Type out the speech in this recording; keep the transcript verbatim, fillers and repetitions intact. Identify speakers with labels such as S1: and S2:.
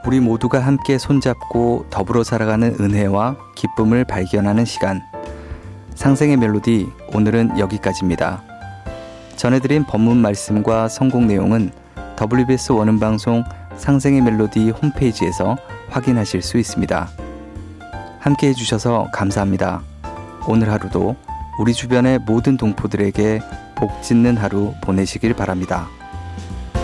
S1: 우리 모두가 함께 손잡고 더불어 살아가는 은혜와 기쁨을 발견하는 시간. 상생의 멜로디, 오늘은 여기까지입니다. 전해드린 법문 말씀과 선곡 내용은 더블유비에스 원음방송 상생의 멜로디 홈페이지에서 확인하실 수 있습니다. 함께 해주셔서 감사합니다. 오늘 하루도 우리 주변의 모든 동포들에게 복 짓는 하루 보내시길 바랍니다.